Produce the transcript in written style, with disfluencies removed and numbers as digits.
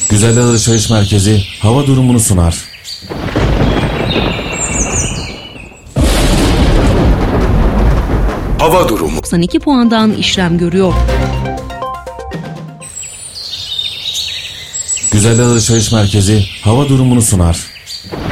Güzeller Alışveriş Merkezi hava durumunu sunar. Hava durumu. 92 puandan işlem görüyor. Güzeller Alışveriş Merkezi hava durumunu sunar.